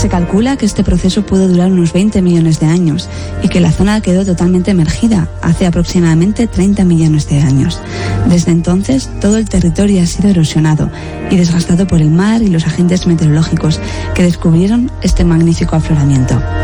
Se calcula que este proceso pudo durar unos 20 millones de años y que la zona quedó totalmente emergida hace aproximadamente 30 millones de años. Desde entonces, todo el territorio ha sido erosionado y desgastado por el mar y los agentes meteorológicos que descubrieron este magnífico afloramiento.